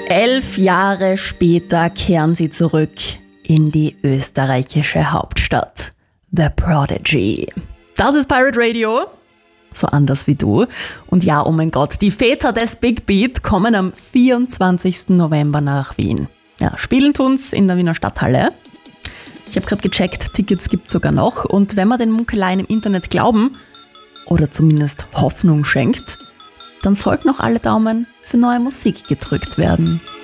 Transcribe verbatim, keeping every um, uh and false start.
Elf Jahre später kehren sie zurück in die österreichische Hauptstadt. The Prodigy. Das ist Pirate Radio. So anders wie du. Und ja, oh mein Gott, die Väter des Big Beat kommen am vierundzwanzigsten November nach Wien. Ja, spielen tun's in der Wiener Stadthalle. Ich habe gerade gecheckt, Tickets gibt's sogar noch. Und wenn man den Munkeleien im Internet glauben oder zumindest Hoffnung schenkt, dann sollten noch alle Daumen für neue Musik gedrückt werden.